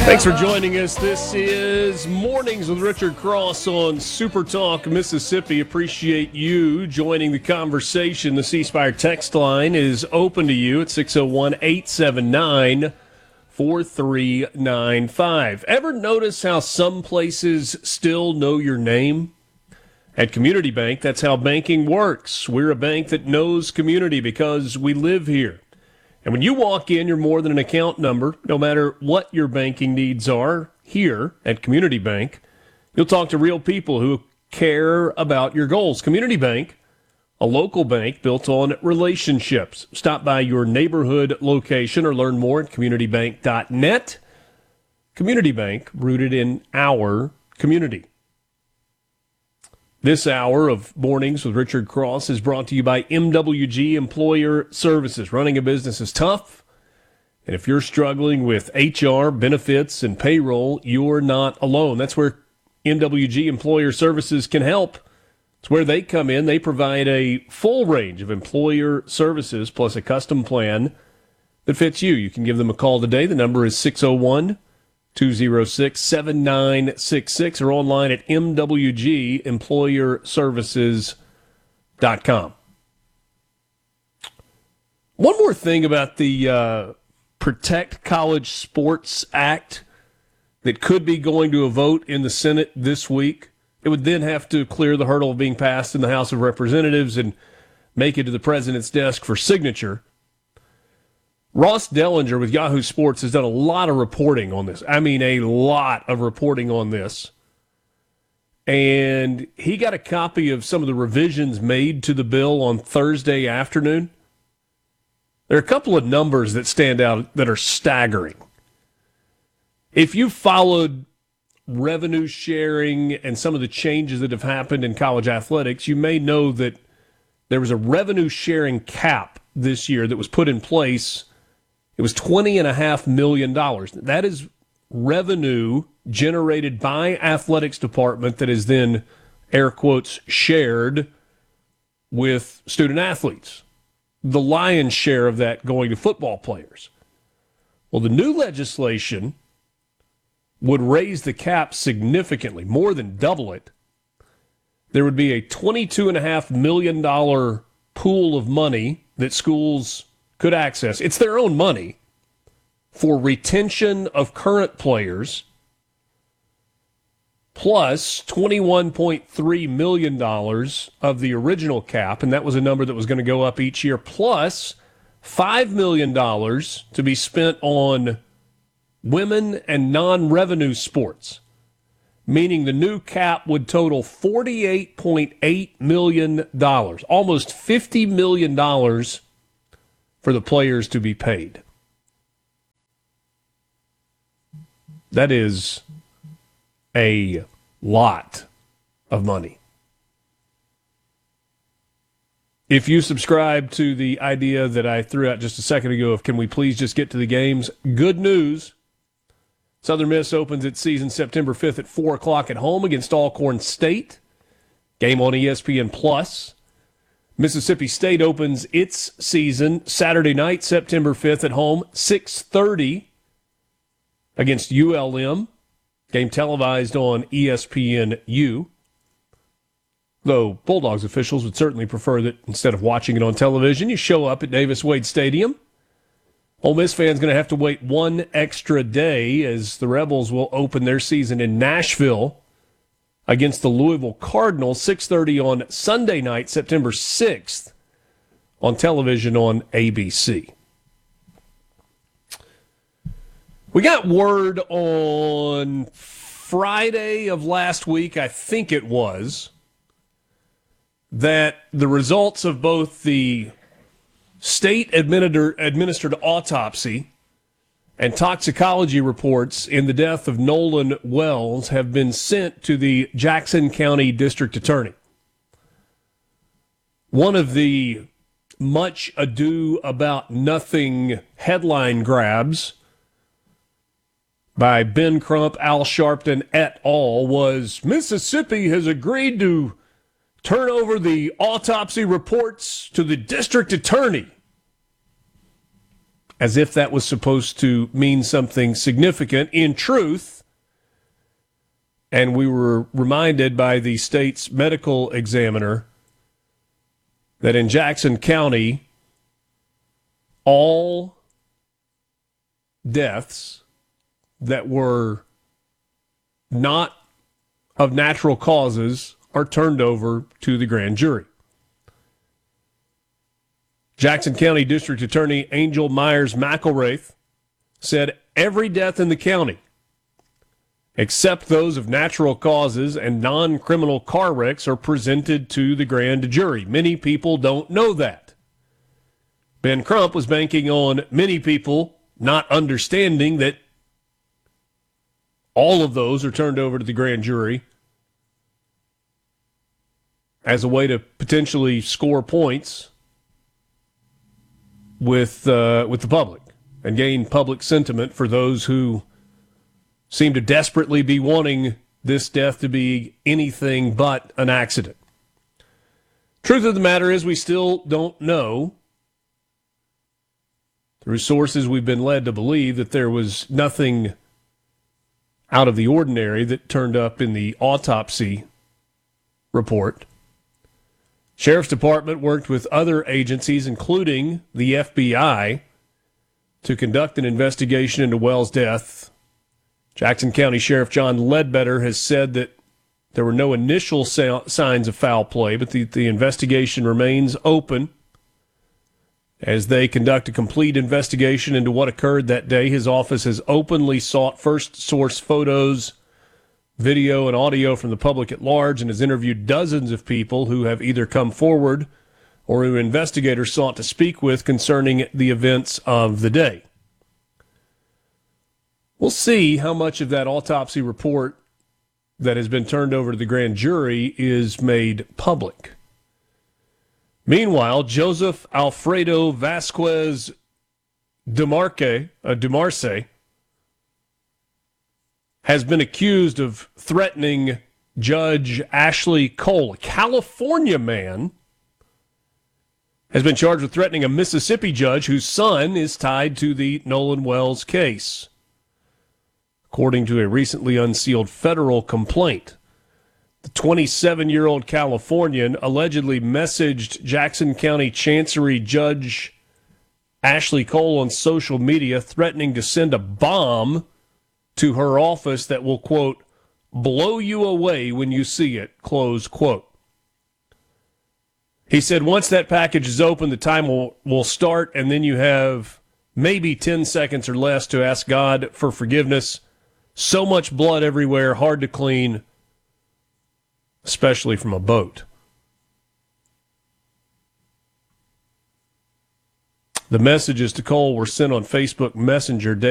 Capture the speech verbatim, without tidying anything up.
Thanks for joining us. This is Mornings with Richard Cross on Super Talk Mississippi. Appreciate you joining the conversation. The C Spire text line is open to you at six oh one, eight seven nine, four three nine five. Ever notice how some places still know your name? At Community Bank, that's how banking works. We're a bank that knows community because we live here. And when you walk in, you're more than an account number. No matter what your banking needs are here at Community Bank, you'll talk to real people who care about your goals. Community Bank, a local bank built on relationships. Stop by your neighborhood location or learn more at community bank dot net. Community Bank, rooted in our community. This hour of Mornings with Richard Cross is brought to you by M W G Employer Services. Running a business is tough, and if you're struggling with H R, benefits, and payroll, you're not alone. That's where M W G Employer Services can help. It's where they come in. They provide a full range of employer services plus a custom plan that fits you. You can give them a call today. The number is six oh one, two oh six, seven nine six six or online at m w g employer services dot com. One more thing about the uh, Protect College Sports Act that could be going to a vote in the Senate this week. It would then have to clear the hurdle of being passed in the House of Representatives and make it to the president's desk for signature. Ross Dellinger with Yahoo Sports has done a lot of reporting on this. I mean, a lot of reporting on this. And he got a copy of some of the revisions made to the bill on Thursday afternoon. There are a couple of numbers that stand out that are staggering. If you followed revenue sharing and some of the changes that have happened in college athletics, you may know that there was a revenue sharing cap this year that was put in place. It was twenty point five million dollars. That is revenue generated by athletics department that is then, air quotes, shared with student athletes. The lion's share of that going to football players. Well, the new legislation would raise the cap significantly, more than double it. There would be a twenty-two point five million dollars pool of money that schools could access. It's their own money for retention of current players, plus twenty-one point three million dollars of the original cap, and that was a number that was going to go up each year, plus five million dollars to be spent on women and non-revenue sports, meaning the new cap would total forty-eight point eight million dollars, almost fifty million dollars for the players to be paid. That is a lot of money. If you subscribe to the idea that I threw out just a second ago of can we please just get to the games, good news. Southern Miss opens its season September fifth at four o'clock at home against Alcorn State. Game on E S P N Plus. Mississippi State opens its season Saturday night, September fifth at home, six thirty against U L M. Game televised on E S P N U. Though Bulldogs officials would certainly prefer that instead of watching it on television, you show up at Davis Wade Stadium. Ole Miss fans going to have to wait one extra day as the Rebels will open their season in Nashville against the Louisville Cardinals, six thirty on Sunday night, September sixth, on television on A B C. We got word on Friday of last week, I think it was, that the results of both the state administered autopsy and toxicology reports in the death of Nolan Wells have been sent to the Jackson County District Attorney. One of the much ado about nothing headline grabs by Ben Crump, Al Sharpton et al. Was Mississippi has agreed to turn over the autopsy reports to the district attorney. as if that was supposed to mean something significant. In truth, and we were reminded by the state's medical examiner that in Jackson County, all deaths that were not of natural causes are turned over to the grand jury. Jackson County District Attorney Angel Myers McElraith said every death in the county, except those of natural causes and non-criminal car wrecks, are presented to the grand jury. Many people don't know that. Ben Crump was banking on many people not understanding that all of those are turned over to the grand jury as a way to potentially score points with uh, with the public and gain public sentiment for those who seem to desperately be wanting this death to be anything but an accident. Truth of the matter is we still don't know. Through sources we've been led to believe that there was nothing out of the ordinary that turned up in the autopsy report. Sheriff's Department worked with other agencies, including the F B I, to conduct an investigation into Wells' death. Jackson County Sheriff John Ledbetter has said that there were no initial sa- signs of foul play, but the, the investigation remains open. As they conduct a complete investigation into what occurred that day, his office has openly sought first source photos, video, and audio from the public at large, and has interviewed dozens of people who have either come forward or who investigators sought to speak with concerning the events of the day. We'll see how much of that autopsy report that has been turned over to the grand jury is made public. Meanwhile, Joseph Alfredo Vasquez Dumarque, uh, Dumarce has been accused of threatening Judge Ashley Cole. A California man has been charged with threatening a Mississippi judge whose son is tied to the Nolan Wells case, according to a recently unsealed federal complaint. The twenty-seven-year-old Californian allegedly messaged Jackson County Chancery Judge Ashley Cole on social media, threatening to send a bomb to her office that will, quote, blow you away when you see it, close quote. He said once that package is open, the time will, will start, and then you have maybe ten seconds or less to ask God for forgiveness. So much blood everywhere, hard to clean, especially from a boat. The messages to Cole were sent on Facebook Messenger